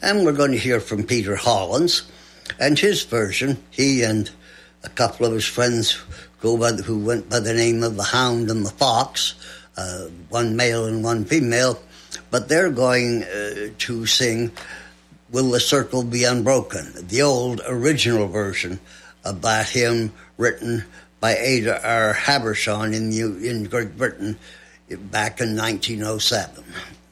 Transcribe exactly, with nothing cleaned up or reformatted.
And we're going to hear from Peter Hollins and his version. He and a couple of his friends go by the, who went by the name of the Hound and the Fox, uh, one male and one female, but they're going uh, to sing Will the Circle Be Unbroken, the old original version of that hymn written by Ada R. Habershon in, in Great Britain back in nineteen oh seven.